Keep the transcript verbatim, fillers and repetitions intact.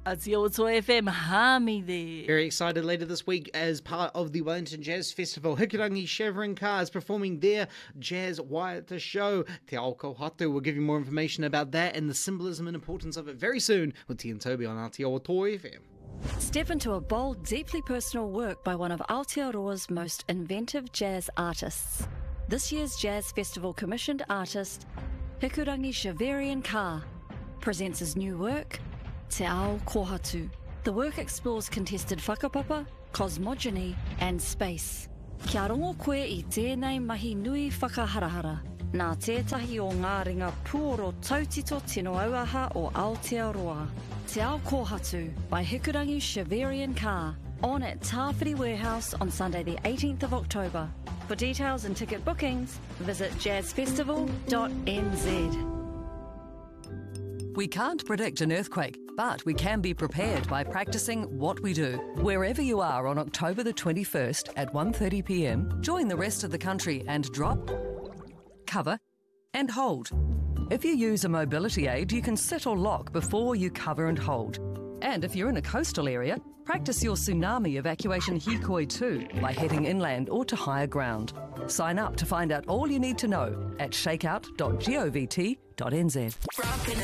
Atioto F M, Hami there. Very excited later this week as part of the Wellington Jazz Festival. Hikurangi Chevron Cars performing their Jazz Waiata show. Te Ao Kohatu will give you more information about that and the symbolism and importance of it very soon with T and Toby on Aotearoa F M. Step into a bold, deeply personal work by one of Aotearoa's most inventive jazz artists. This year's Jazz Festival commissioned artist, Hikurangi Chevron Car, presents his new work, Te Ao Kohatu. The work explores contested whakapapa, cosmogony and space. Kia rongo koe I tēnei mahi nui whakaharahara, nā tētahi o ngā ringa puoro tautito tino auaha o Aotearoa. Te Ao Kohatu by Hikurangi Chevron Car, on at Tāwhiri Warehouse on Sunday the eighteenth of October. For details and ticket bookings, visit jazz festival dot n z. We can't predict an earthquake, but we can be prepared by practicing what we do. Wherever you are on October the twenty-first at one thirty p m, join the rest of the country and drop, cover and hold. If you use a mobility aid, you can sit or lock before you cover and hold. And if you're in a coastal area, practice your tsunami evacuation hikoi too by heading inland or to higher ground. Sign up to find out all you need to know at shakeout dot govt dot n z.